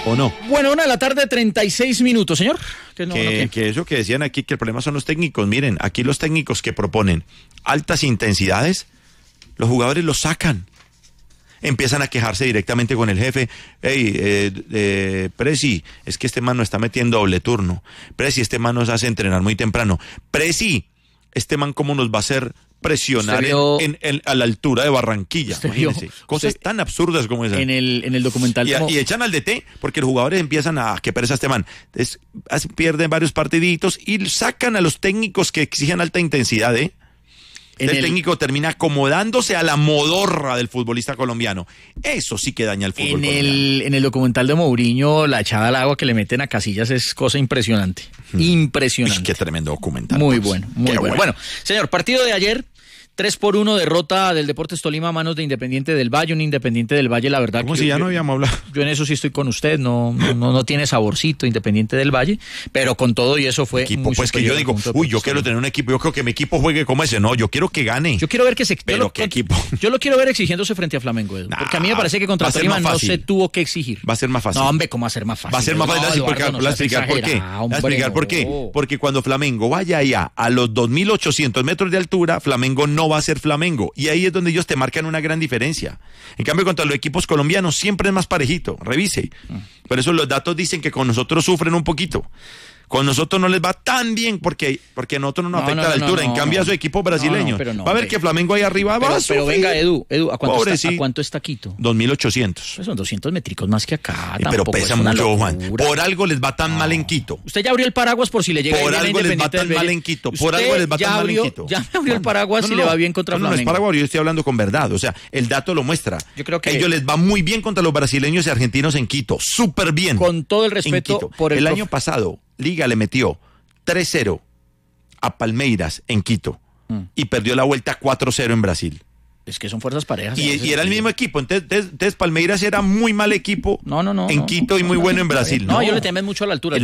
¿o no? Bueno, 1:36 p.m, señor. Que eso que decían aquí, que el problema son los técnicos. Miren, aquí los técnicos que proponen altas intensidades, los jugadores los sacan. Empiezan a quejarse directamente con el jefe. Hey, Presi, es que este man nos está metiendo doble turno. Presi, este man nos hace entrenar muy temprano. Presi, este man cómo nos va a hacer presionar a la altura de Barranquilla. Imagínense, cosas tan absurdas como esas. En el documental. Y echan al DT, porque los jugadores empiezan a que pereza este man. Entonces, pierden varios partiditos y sacan a los técnicos que exigen alta intensidad, El técnico termina acomodándose a la modorra del futbolista colombiano. Eso sí que daña el fútbol colombiano. En el documental de Mourinho, la echada al agua que le meten a Casillas es cosa impresionante. Impresionante. Uy, qué tremendo documental. Muy bueno, muy bueno. Bueno, señor, partido de ayer. 3-1 derrota del Deportes Tolima a manos de Independiente del Valle. Un Independiente del Valle, la verdad. Como si ya no habíamos hablado. Yo en eso sí estoy con usted. No tiene saborcito Independiente del Valle. Pero con todo y eso fue equipo, muy pues que yo digo, yo quiero tener un equipo. Yo creo que mi equipo juegue como ese. No, yo quiero que gane. Yo quiero ver que se... Pero ¿qué equipo? Yo lo quiero ver exigiéndose frente a Flamengo, Edu. Porque a mí me parece que contra Tolima no se tuvo que exigir. Va a ser más fácil. No, hombre, ¿cómo va a ser más fácil? Va a ser más fácil. Voy a explicar por qué. Voy a explicar por qué. Porque cuando Flamengo vaya allá a los 2.800 metros de altura, Flamengo no va a ser Flamengo. Y ahí es donde ellos te marcan una gran diferencia. En cambio, contra los equipos colombianos siempre es más parejito. Revise. Por eso los datos dicen que con nosotros sufren un poquito. Con nosotros no les va tan bien porque a nosotros no nos afecta la altura. En cambio, a su equipo brasileño. Va a ver que Flamengo ahí arriba va a sufrir. Pero venga, Edu, ¿a cuánto está Quito? 2.800. Pues son 200 métricos más que acá. Pero pesa mucho, Juan. Por algo les va tan mal en Quito. Usted ya abrió el paraguas por si le llega Por algo les va tan mal en Quito. Por algo les va tan mal en Quito. Ya me abrió el paraguas y le va bien contra Flamengo. No es paraguas, yo estoy hablando con verdad. O sea, el dato lo muestra. Yo creo que ellos les va muy bien contra los brasileños y argentinos en Quito. Súper bien. Con todo el respeto por el año pasado, Liga le metió 3-0 a Palmeiras en Quito y perdió la vuelta 4-0 en Brasil. Es que son fuerzas parejas. Y era el mismo equipo. Entonces Palmeiras era muy mal equipo en Quito y muy bueno en Brasil. No, ellos le temen mucho a la altura.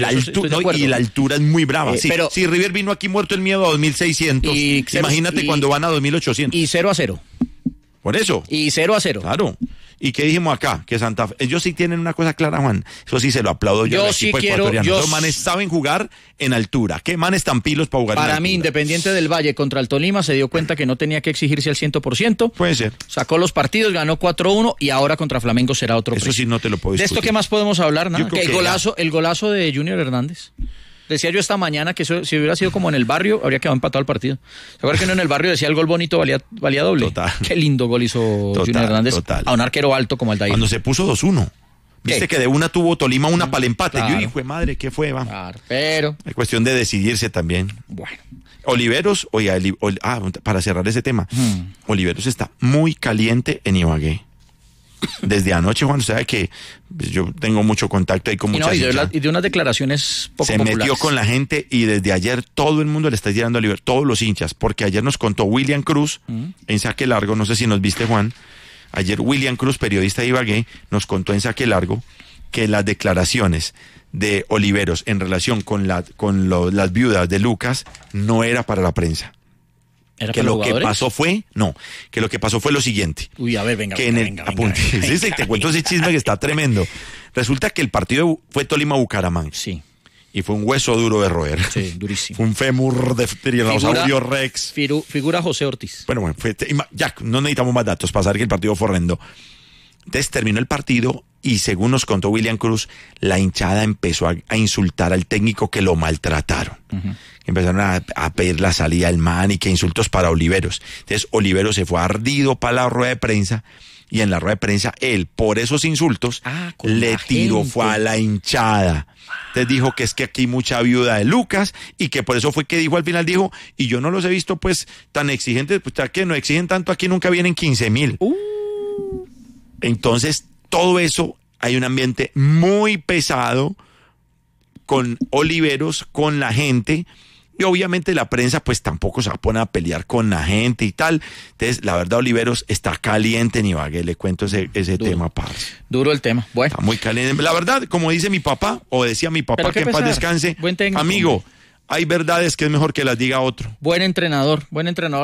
Y la altura es muy brava. Si River vino aquí muerto el miedo a 2.600, imagínate cuando van a 2.800. Y 0-0. Por eso. Y 0-0. Claro. ¿Y qué dijimos acá? Que Santa Fe, ellos sí tienen una cosa clara, Juan. Eso sí se lo aplaudo yo al equipo ecuatoriano. Los manes saben jugar en altura. ¿Qué manes tan pilos para jugar en altura? Para mí, Independiente del Valle contra el Tolima se dio cuenta que no tenía que exigirse al 100%. Puede ser. Sacó los partidos, ganó 4-1 y ahora contra Flamengo será otro precio. Eso sí no te lo puedo discutir. ¿De esto qué más podemos hablar? Nada. El golazo de Junior Hernández. Decía yo esta mañana que eso, si hubiera sido como en el barrio, habría quedado empatado el partido. ¿Se acuerdan que no en el barrio decía el gol bonito valía doble? Total. Qué lindo gol hizo Junior Hernández a un arquero alto como Aldair. Cuando se puso 2-1. Viste que de una tuvo Tolima una para el empate. Claro. Yo dije, madre, ¿qué fue? Va? Claro, pero... Es cuestión de decidirse también. Bueno. Oliveros, para cerrar ese tema, Oliveros está muy caliente en Ibagué. Desde anoche, Juan, sabe que yo tengo mucho contacto ahí con muchas hinchas. Y de unas declaraciones poco Se populares. metió con la gente y desde ayer todo el mundo le está tirando a Oliver, todos los hinchas, porque ayer nos contó William Cruz en Saque Largo, no sé si nos viste, Juan. Ayer William Cruz, periodista de Ibagué, nos contó en Saque Largo que las declaraciones de Oliveros en relación con las viudas de Lucas no era para la prensa. Que lo que pasó fue lo siguiente. Uy, a ver, venga. Sí, te cuento ese chisme que está tremendo. Resulta que el partido fue Tolima-Bucaramanga. Sí. Y fue un hueso duro de roer. Sí, durísimo. Fue un fémur de tiranosaurio Rex. Figura José Ortiz. Bueno, ya, no necesitamos más datos para saber que el partido fue horrendo. Entonces terminó el partido y según nos contó William Cruz, la hinchada empezó a insultar al técnico, que lo maltrataron. Empezaron a pedir la salida del man y que insultos para Oliveros. Entonces Oliveros se fue ardido para la rueda de prensa y en la rueda de prensa él, por esos insultos, le tiró, fue a la hinchada. Entonces dijo que es que aquí hay mucha viuda de Lucas y que por eso fue que dijo al final, y yo no los he visto pues tan exigentes, pues que no exigen tanto, aquí nunca vienen 15,000. Entonces todo eso, hay un ambiente muy pesado con Oliveros, con la gente. Y obviamente la prensa pues tampoco se va a poner a pelear con la gente y tal. Entonces, la verdad, Oliveros está caliente en Ibagué. Le cuento ese tema, parce. Duro el tema. Bueno. Está muy caliente. La verdad, como dice mi papá, o decía mi papá, que en paz descanse. Buen técnico. Amigo, hay verdades que es mejor que las diga otro. Buen entrenador.